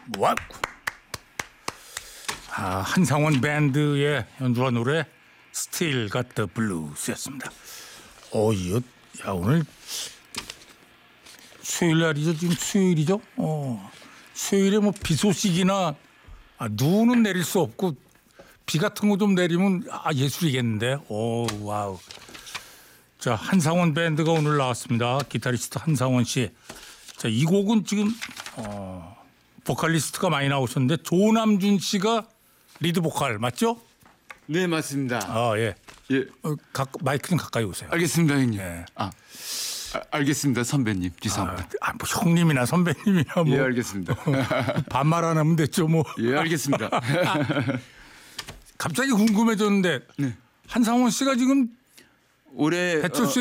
와우. 한상원 밴드의 연주한 노래 Still Got the Blues였습니다. 이거 야 오늘 수요일 날이죠. 지금 수요일이죠. 수요일에 뭐 비 소식이나 눈은 내릴 수 없고 비 같은 거 좀 내리면 예술이겠는데. 와우. 자, 한상원 밴드가 오늘 나왔습니다. 기타리스트 한상원 씨. 자, 이 곡은 지금 보컬리스트가 많이 나오셨는데 조남준 씨가 리드 보컬 맞죠? 네, 맞습니다. 예. 예. 마이크 좀 가까이 오세요. 알겠습니다, 형님. 예. 알겠습니다, 선배님. 죄송합니다. 뭐 형님이나 선배님이나 뭐. 예, 알겠습니다. 반말 안 하면 됐죠, 뭐. 예, 알겠습니다. 갑자기 궁금해졌는데 네. 한상원 씨가 지금 올해 배철수